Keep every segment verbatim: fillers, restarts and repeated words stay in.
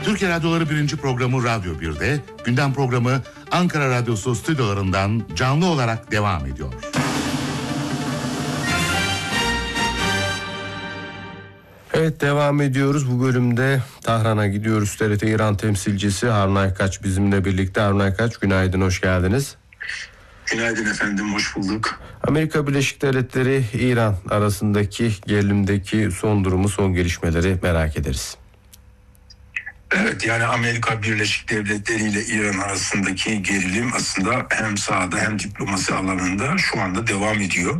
Türkiye Radyoları birinci programı Radyo bir'de, gündem programı Ankara Radyosu stüdyolarından canlı olarak devam ediyor. Evet, devam ediyoruz. Bu bölümde Tahran'a gidiyoruz. T R T İran temsilcisi Harun Aykaç bizimle birlikte. Harun Aykaç, günaydın, hoş geldiniz. Günaydın efendim, hoş bulduk. Amerika Birleşik Devletleri İran arasındaki gerilimdeki son durumu, son gelişmeleri merak ederiz. Evet, yani Amerika Birleşik Devletleri ile İran arasındaki gerilim aslında hem sahada hem diplomasi alanında şu anda devam ediyor.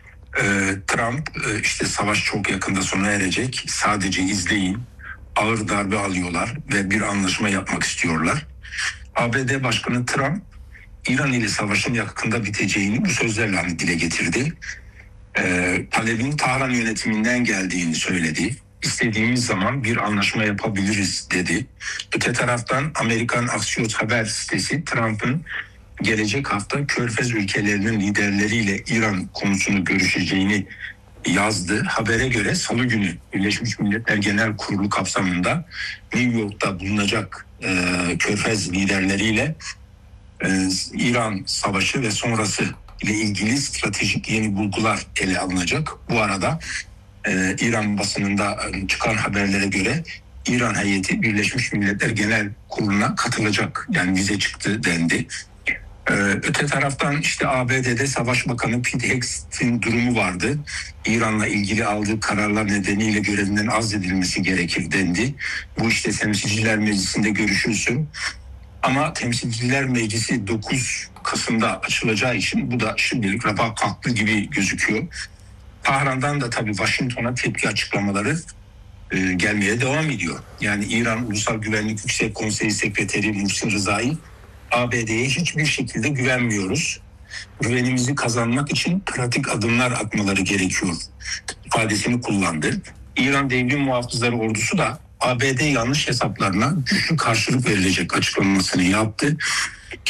Trump işte savaş çok yakında sona erecek, sadece izleyin, ağır darbe alıyorlar ve bir anlaşma yapmak istiyorlar. A B D Başkanı Trump İran ile savaşın yakında biteceğini bu sözlerle hani dile getirdi. Ee, talebin Tahran yönetiminden geldiğini söyledi. İstediğimiz zaman bir anlaşma yapabiliriz dedi. Öte taraftan Amerikan Axios haber sitesi Trump'ın gelecek hafta Körfez ülkelerinin liderleriyle İran konusunu görüşeceğini yazdı. Habere göre Salı günü Birleşmiş Milletler Genel Kurulu kapsamında New York'ta bulunacak e, Körfez liderleriyle e, İran savaşı ve sonrası ile ilgili stratejik yeni bulgular ele alınacak. Bu arada e, İran basınında çıkan haberlere göre İran heyeti Birleşmiş Milletler Genel Kurulu'na katılacak. Yani vize çıktı dendi. Ee, öte taraftan işte A B D'de Savaş Bakanı Pete Hegseth'in durumu vardı. İran'la ilgili aldığı kararlar nedeniyle görevinden azledilmesi gerekir dendi. Bu işte Temsilciler Meclisi'nde görüşülsün. Ama Temsilciler Meclisi dokuz Kasım'da açılacağı için bu da şimdilik rafa kalktı gibi gözüküyor. Tahran'dan da tabii Washington'a tepki açıklamaları e, gelmeye devam ediyor. Yani İran Ulusal Güvenlik Yüksek Konseyi Sekreteri Muhsin Rızai, A B D'ye hiçbir şekilde güvenmiyoruz. Güvenimizi kazanmak için pratik adımlar atmaları gerekiyor ifadesini kullandı. İran Devrim Muhafızları Ordusu da A B D yanlış hesaplarına güçlü karşılık verilecek açıklamasını yaptı.